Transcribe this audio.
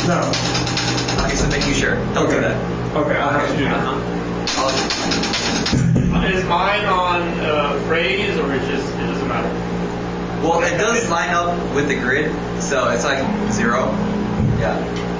No. Okay, so making sure. Don't do that. Okay, I'll have to do that. Is mine on phrase or it doesn't matter? Well, it does line up with the grid, so it's like 0. Yeah.